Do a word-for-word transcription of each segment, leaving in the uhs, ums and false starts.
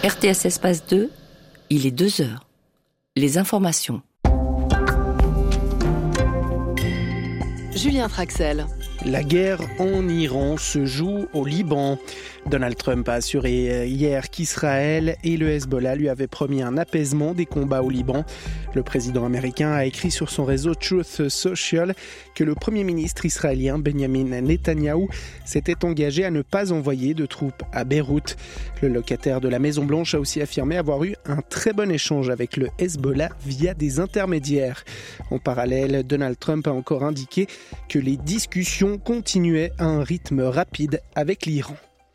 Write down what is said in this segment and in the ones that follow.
R T S Espace deux, il est deux heures. Les informations. Julien Traxel. La guerre en Iran se joue au Liban. Donald Trump a assuré hier qu'Israël et le Hezbollah lui avaient promis un apaisement des combats au Liban. Le président américain a écrit sur son réseau Truth Social que le premier ministre israélien Benjamin Netanyahou s'était engagé à ne pas envoyer de troupes à Beyrouth. Le locataire de la Maison-Blanche a aussi affirmé avoir eu un très bon échange avec le Hezbollah via des intermédiaires. En parallèle, Donald Trump a encore indiqué que les discussions continuaient à un rythme rapide avec l'Iran.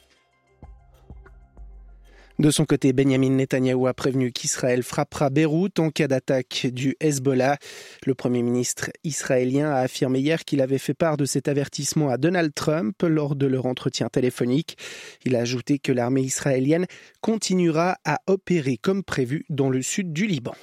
De son côté, Benjamin Netanyahou a prévenu qu'Israël frappera Beyrouth en cas d'attaque du Hezbollah. Le Premier ministre israélien a affirmé hier qu'il avait fait part de cet avertissement à Donald Trump lors de leur entretien téléphonique. Il a ajouté que l'armée israélienne continuera à opérer comme prévu dans le sud du Liban.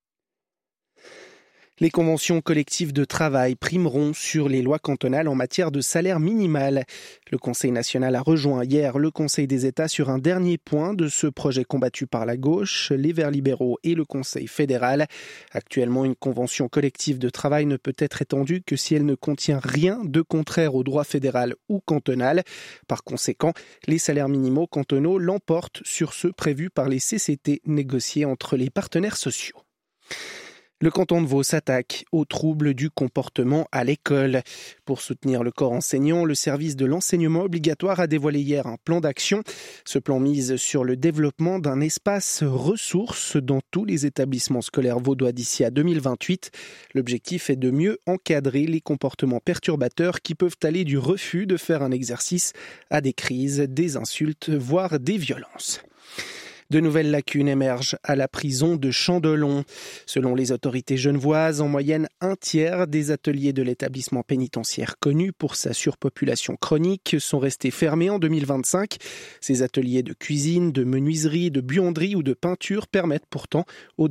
Les conventions collectives de travail primeront sur les lois cantonales en matière de salaire minimal. Le Conseil national a rejoint hier le Conseil des États sur un dernier point de ce projet combattu par la gauche, les Verts libéraux et le Conseil fédéral. Actuellement, une convention collective de travail ne peut être étendue que si elle ne contient rien de contraire au droit fédéral ou cantonal. Par conséquent, les salaires minimaux cantonaux l'emportent sur ceux prévus par les C C T négociés entre les partenaires sociaux. Le canton de Vaud s'attaque aux troubles du comportement à l'école. Pour soutenir le corps enseignant, le service de l'enseignement obligatoire a dévoilé hier un plan d'action. Ce plan mise sur le développement d'un espace ressources dans tous les établissements scolaires vaudois d'ici à deux mille vingt-huit. L'objectif est de mieux encadrer les comportements perturbateurs qui peuvent aller du refus de faire un exercice à des crises, des insultes, voire des violences. De nouvelles lacunes émergent à la prison de Chandelon. Selon les autorités genevoises, en moyenne, un tiers des ateliers de l'établissement pénitentiaire connu pour sa surpopulation chronique sont restés fermés en deux mille vingt-cinq. Ces ateliers de cuisine, de menuiserie, de buanderie ou de peinture permettent pourtant aux